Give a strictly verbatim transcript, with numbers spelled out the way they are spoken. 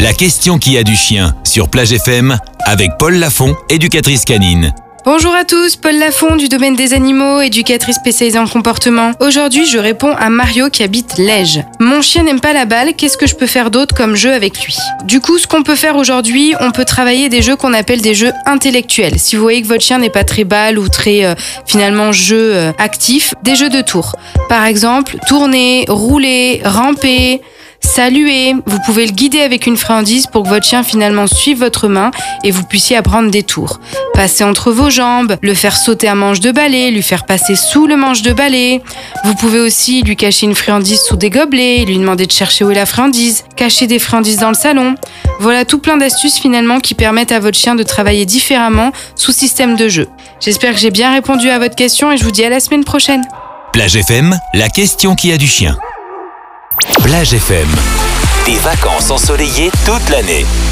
la question qui a du chien sur Plage F M avec Paul Lafont, éducatrice canine. Bonjour à tous, Paul Lafont du domaine des animaux, éducatrice spécialisée en comportement. Aujourd'hui, je réponds à Mario qui habite Lège. Mon chien n'aime pas la balle, qu'est-ce que je peux faire d'autre comme jeu avec lui? Du coup, ce qu'on peut faire aujourd'hui, on peut travailler des jeux qu'on appelle des jeux intellectuels. Si vous voyez que votre chien n'est pas très balle ou très euh, finalement jeu euh, actif, des jeux de tour. Par exemple, tourner, rouler, ramper, saluer. Vous pouvez le guider avec une friandise pour que votre chien finalement suive votre main et vous puissiez apprendre des tours. Passer entre vos jambes, le faire sauter un manche de balai, lui faire passer sous le manche de balai. Vous pouvez aussi lui cacher une friandise sous des gobelets, lui demander de chercher où est la friandise, cacher des friandises dans le salon. Voilà tout plein d'astuces finalement qui permettent à votre chien de travailler différemment sous système de jeu. J'espère que j'ai bien répondu à votre question et je vous dis à la semaine prochaine. Plage F M, la question qui a du chien. Plage F M. Des vacances ensoleillées toute l'année.